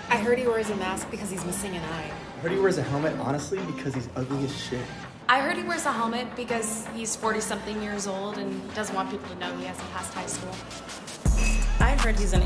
I heard he wears a mask because he's missing an eye. I heard he wears a helmet, honestly, because he's ugly as shit. I heard he wears a helmet because he's 40-something years old and doesn't want people to know he hasn't passed high school. I heard he's an